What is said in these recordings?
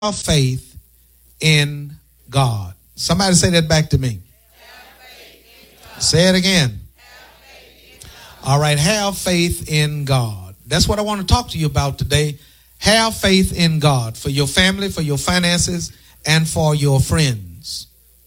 faith in God. Somebody say that back to me. Say it again. All right, have faith in God. That's what I want to talk to you about today. Have faith in God for your family, for your finances, and for your friends.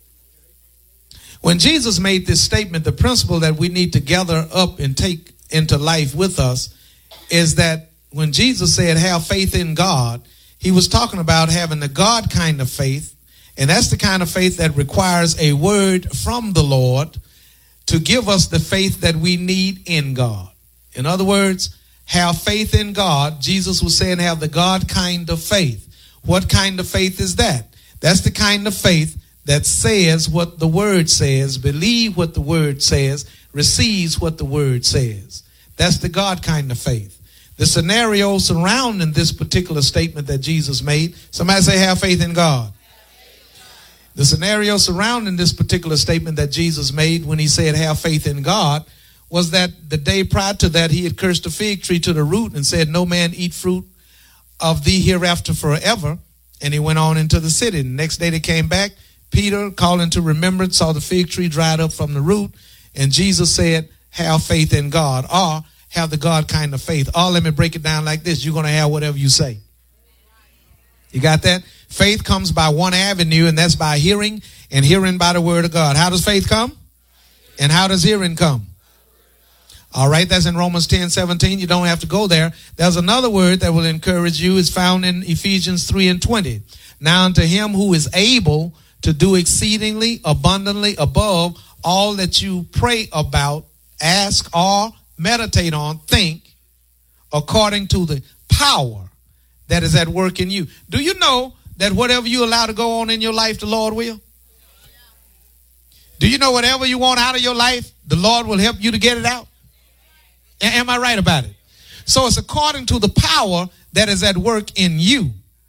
When Jesus made this statement, the principle that we need to gather up and take into life with us is that when Jesus said have faith in God, he was talking about having the God kind of faith, and that's the kind of faith that requires a word from the Lord to give us the faith that we need in God. In other words, have faith in God. Jesus was saying have the God kind of faith. What kind of faith is that? That's the kind of faith that says what the word says, believe what the word says, receives what the word says. That's the God kind of faith. The scenario surrounding this particular statement that Jesus made, somebody say have faith in God. The scenario surrounding this particular statement that Jesus made when he said have faith in God was that the day prior to that he had cursed the fig tree to the root and said, no man eat fruit of thee hereafter forever. And he went on into the city. The next day they came back. Peter, calling to remembrance, saw the fig tree dried up from the root. And Jesus said, have faith in God, or have the God kind of faith. Or let me break it down like this. You're going to have whatever you say. You got that? Faith comes by one avenue, and that's by hearing, and hearing by the word of God. How does faith come? And how does hearing come? All right, that's in Romans 10:17. You don't have to go there. There's another word that will encourage you. It's found in Ephesians 3:20. Now unto him who is able to do exceedingly abundantly above all that you pray about, ask, or meditate on, think, according to the power that is at work in you. Do you know that whatever you allow to go on in your life, the Lord will? Do you know whatever you want out of your life, the Lord will help you to get it out? Am I right about it? So it's according to the power that is at work in you.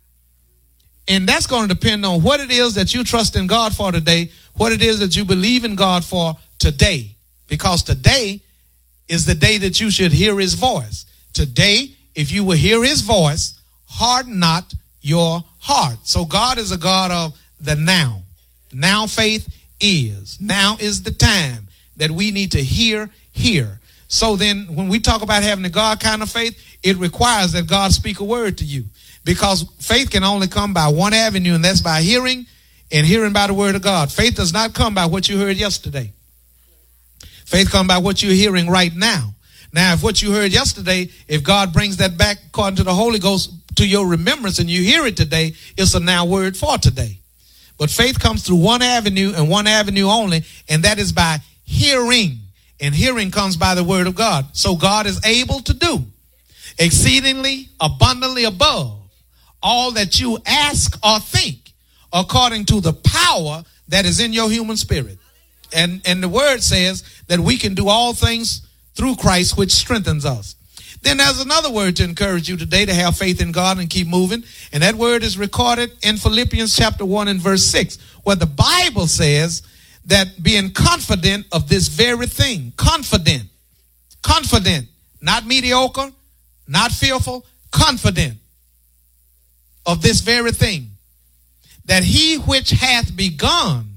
And that's going to depend on what it is that you trust in God for today, what it is that you believe in God for today. Because today is the day that you should hear his voice. Today, if you will hear his voice, harden not your heart. So God is a God of the now. Now faith is. Now is the time that we need to hear. So then when we talk about having the God kind of faith, it requires that God speak a word to you. Because faith can only come by one avenue, and that's by hearing, and hearing by the word of God. Faith does not come by what you heard yesterday. Faith comes by what you're hearing right now. Now, if what you heard yesterday, if God brings that back according to the Holy Ghost to your remembrance and you hear it today, it's a now word for today. But faith comes through one avenue and one avenue only, and that is by hearing. And hearing comes by the word of God. So God is able to do exceedingly abundantly above all that you ask or think, according to the power that is in your human spirit. And the word says that we can do all things through Christ, which strengthens us. Then there's another word to encourage you today to have faith in God and keep moving. And that word is recorded in Philippians chapter 1 and verse 6, where the Bible says that being confident of this very thing, confident, not mediocre, not fearful, confident of this very thing, that he which hath begun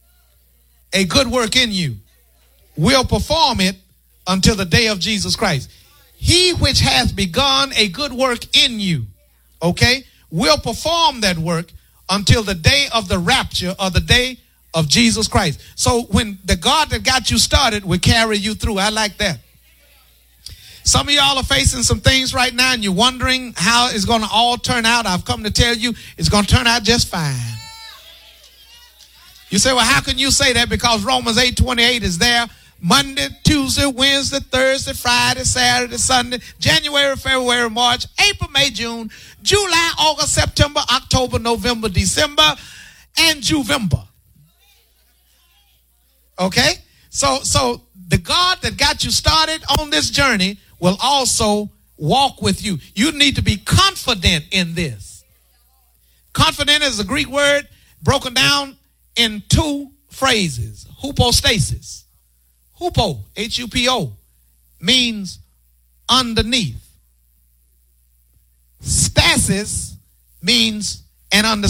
a good work in you will perform it until the day of Jesus Christ. He which hath begun a good work in you, okay, will perform that work until the day of the rapture or the day of Jesus Christ. So when the God that got you started will carry you through. I like that. Some of y'all are facing some things right now and you're wondering how it's going to all turn out. I've come to tell you it's going to turn out just fine. You say, well, how can you say that? Because Romans 8:28 is there. Monday, Tuesday, Wednesday, Thursday, Friday, Saturday, Sunday, January, February, March, April, May, June, July, August, September, October, November, December, and Juvember. Okay? So the God that got you started on this journey will also walk with you. You need to be confident in this. Confident is a Greek word broken down in two phrases. Hypostasis. Hupo, H-U-P-O, means underneath. Stasis means and understand